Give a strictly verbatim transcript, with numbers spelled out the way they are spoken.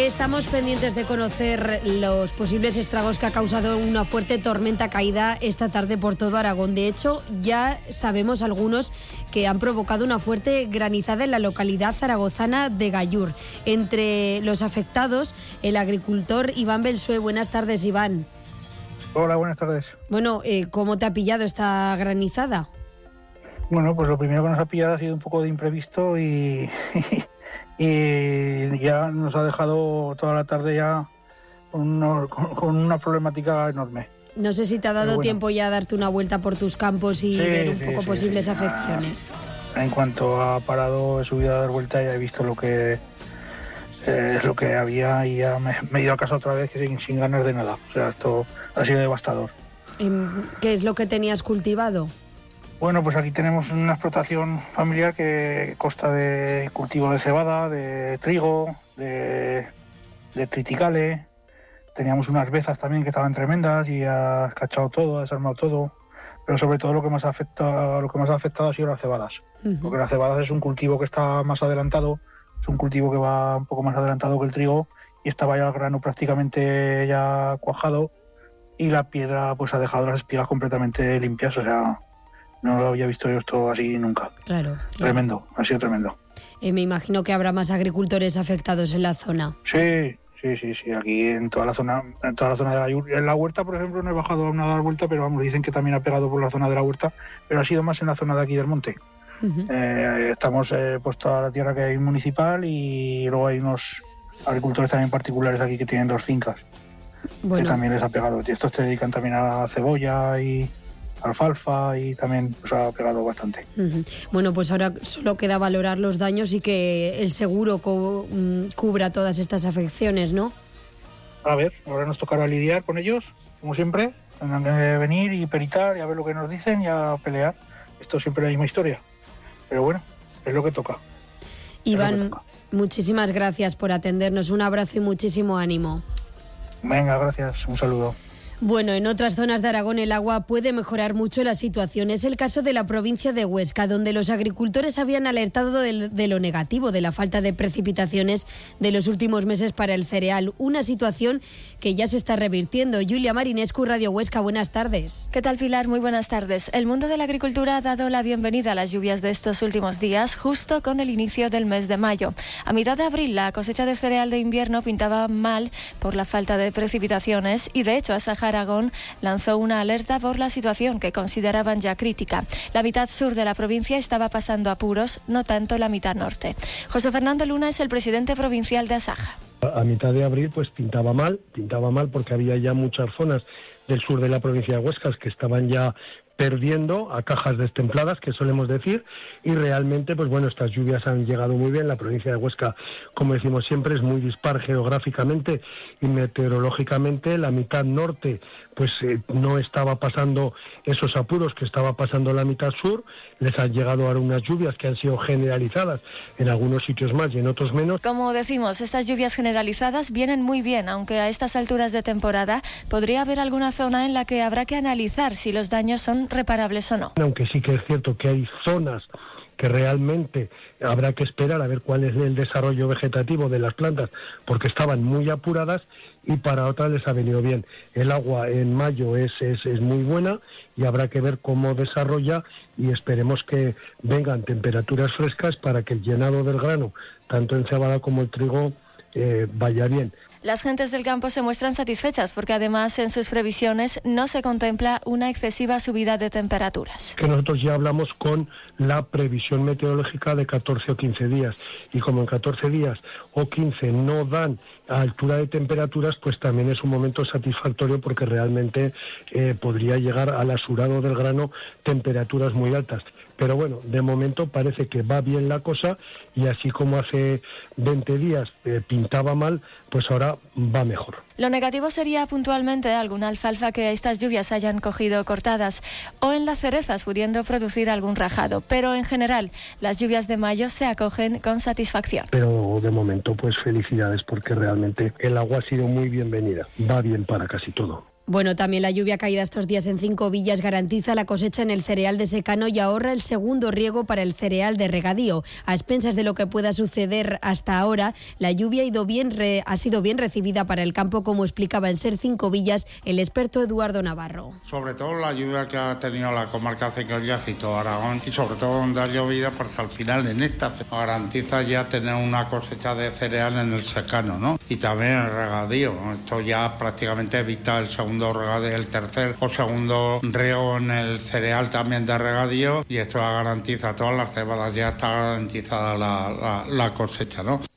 Estamos pendientes de conocer los posibles estragos que ha causado una fuerte tormenta caída esta tarde por todo Aragón. De hecho, ya sabemos algunos que han provocado una fuerte granizada en la localidad zaragozana de Gallur. Entre los afectados, el agricultor Iván Belsué. Buenas tardes, Iván. Hola, buenas tardes. Bueno, eh, ¿cómo te ha pillado esta granizada? Bueno, pues lo primero que nos ha pillado ha sido un poco de imprevisto y... y ya nos ha dejado toda la tarde ya con, unos, con, con una problemática enorme. No sé si te ha dado bueno. tiempo ya a darte una vuelta por tus campos y sí, ver un sí, poco sí, posibles sí. afecciones. En cuanto ha parado, he subido a dar vuelta y he visto lo que eh, es lo que había y ya me, me he ido a casa otra vez sin, sin ganas de nada. O sea, esto ha sido devastador. ¿Qué es lo que tenías cultivado? Bueno, pues aquí tenemos una explotación familiar que consta de cultivo de cebada, de trigo, de, de triticale. Teníamos unas vezas también que estaban tremendas y ha cachado todo, ha desarmado todo. Pero sobre todo lo que más ha afectado, lo que más ha afectado ha sido las cebadas. Uh-huh. Porque las cebadas es un cultivo que está más adelantado, es un cultivo que va un poco más adelantado que el trigo y estaba ya el grano prácticamente ya cuajado y la piedra pues ha dejado las espigas completamente limpias, o sea... No lo había visto yo esto así nunca. Claro. Tremendo, claro. Ha sido tremendo. Eh, me imagino que habrá más agricultores afectados en la zona. Sí, sí, sí, sí. Aquí en toda la zona, en toda la zona de la en la huerta, por ejemplo, no he bajado aún a dar vuelta, pero vamos, dicen que también ha pegado por la zona de la huerta, pero ha sido más en la zona de aquí del monte. Uh-huh. Eh, estamos eh, pues toda la tierra que hay municipal y luego hay unos agricultores también particulares aquí que tienen dos fincas. Bueno. Que también les ha pegado. Estos se dedican también a cebolla y alfalfa y también pues, ha pegado bastante. Uh-huh. Bueno, pues ahora solo queda valorar los daños y que el seguro co- cubra todas estas afecciones, ¿no? A ver, ahora nos tocará lidiar con ellos, como siempre. Tendrán que venir y peritar y a ver lo que nos dicen y a pelear. Esto es siempre la misma historia. Pero bueno, es lo que toca. Iván, que toca. Muchísimas gracias por atendernos. Un abrazo y muchísimo ánimo. Venga, gracias. Un saludo. Bueno, en otras zonas de Aragón el agua puede mejorar mucho la situación. Es el caso de la provincia de Huesca, donde los agricultores habían alertado de, de lo negativo, de la falta de precipitaciones de los últimos meses para el cereal. Una situación que ya se está revirtiendo. Julia Marinescu, Radio Huesca, buenas tardes. ¿Qué tal, Pilar? Muy buenas tardes. El mundo de la agricultura ha dado la bienvenida a las lluvias de estos últimos días, justo con el inicio del mes de mayo. A mitad de abril, la cosecha de cereal de invierno pintaba mal por la falta de precipitaciones y, de hecho, Asaja Aragón lanzó una alerta por la situación que consideraban ya crítica. La mitad sur de la provincia estaba pasando apuros, no tanto la mitad norte. José Fernando Luna es el presidente provincial de Asaja. A mitad de abril pues pintaba mal, pintaba mal porque había ya muchas zonas del sur de la provincia de Huesca que estaban ya perdiendo a cajas destempladas, que solemos decir, y realmente, pues bueno, estas lluvias han llegado muy bien. La provincia de Huesca, como decimos siempre, es muy dispar geográficamente y meteorológicamente. La mitad norte, pues eh, no estaba pasando esos apuros que estaba pasando la mitad sur. Les han llegado ahora unas lluvias que han sido generalizadas en algunos sitios más y en otros menos. Como decimos, estas lluvias generalizadas vienen muy bien, aunque a estas alturas de temporada podría haber alguna zona en la que habrá que analizar si los daños son reparables o no. Aunque sí que es cierto que hay zonas que realmente habrá que esperar a ver cuál es el desarrollo vegetativo de las plantas, porque estaban muy apuradas, y para otras les ha venido bien. El agua en mayo es, es, es muy buena y habrá que ver cómo desarrolla, y esperemos que vengan temperaturas frescas para que el llenado del grano, tanto en cebada como el trigo, eh, vaya bien. Las gentes del campo se muestran satisfechas porque además en sus previsiones no se contempla una excesiva subida de temperaturas. Que nosotros ya hablamos con la previsión meteorológica de catorce o quince días, y como en catorce días o quince no dan a altura de temperaturas, pues también es un momento satisfactorio porque realmente eh, podría llegar al asurado del grano temperaturas muy altas. Pero bueno, de momento parece que va bien la cosa, y así como hace veinte días eh, pintaba mal, pues ahora va mejor. Lo negativo sería puntualmente alguna alfalfa que estas lluvias hayan cogido cortadas, o en las cerezas pudiendo producir algún rajado. Pero en general, las lluvias de mayo se acogen con satisfacción. Pero de momento, pues felicidades, porque realmente el agua ha sido muy bienvenida. Va bien para casi todo. Bueno, también la lluvia caída estos días en cinco villas garantiza la cosecha en el cereal de secano y ahorra el segundo riego para el cereal de regadío. A expensas de lo que pueda suceder hasta ahora, la lluvia ha, ido bien re, ha sido bien recibida para el campo, como explicaba en Ser cinco Villas el experto Eduardo Navarro. Sobre todo la lluvia que ha tenido la comarca Cinco-Villas y todo Aragón, y sobre todo donde ha llovido, porque al final en esta garantiza ya tener una cosecha de cereal en el secano, ¿no? Y también el regadío. Esto ya prácticamente evita el segundo regadío, el tercer o segundo riego en el cereal también de regadío, y esto garantiza todas las cebadas, ya está garantizada la, la, la cosecha, ¿no?